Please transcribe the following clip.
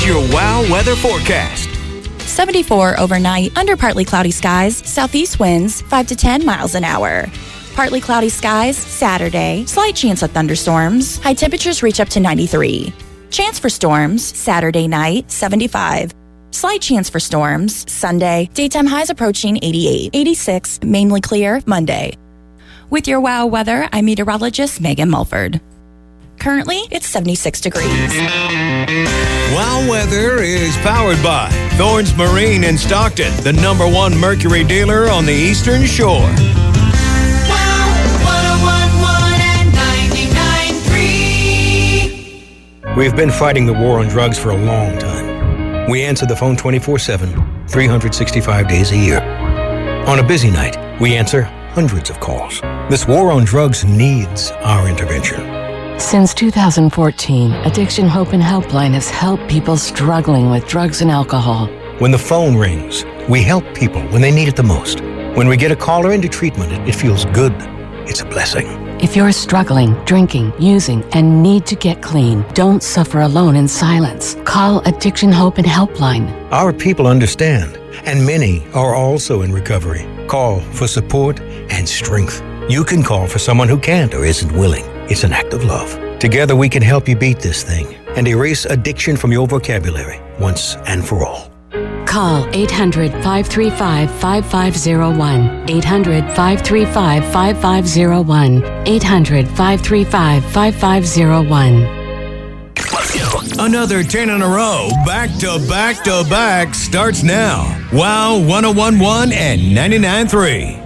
Here's your WOW weather forecast. 74 overnight, under partly cloudy skies, southeast winds 5 to 10 miles an hour. Partly cloudy skies Saturday, slight chance of thunderstorms. High temperatures reach up to 93. Chance for storms Saturday night 75. Slight chance for storms Sunday, daytime highs approaching 88. 86, mainly clear Monday. With your WOW weather, I'm meteorologist Megan Mulford. Currently, it's 76 degrees. WOW weather is powered by Thorns Marine in Stockton, the #1 Mercury dealer on the Eastern Shore. WOW 1011 and 99.3. We've been fighting the war on drugs for a long time. We answer the phone 24/7, 365 days a year. On a busy night, we answer hundreds of calls. This war on drugs needs our intervention. Since 2014, Addiction Hope and Helpline has helped people struggling with drugs and alcohol. When the phone rings, we help people when they need it the most. When we get a caller into treatment, it feels good. It's a blessing. If you're struggling, drinking, using, and need to get clean, don't suffer alone in silence. Call Addiction Hope and Helpline. Our people understand, and many are also in recovery. Call for support and strength. You can call for someone who can't or isn't willing. It's an act of love. Together we can help you beat this thing and erase addiction from your vocabulary once and for all. Call 800-535-5501. 800-535-5501. 800-535-5501. Another 10 in a row, back to back to back, starts now. WOW 1011 and 99.3.